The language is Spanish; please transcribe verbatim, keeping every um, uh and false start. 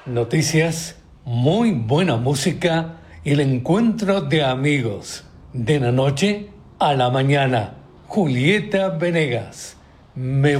Noticias, muy buena música y el encuentro de amigos. De la noche a la mañana. Julieta Venegas. Me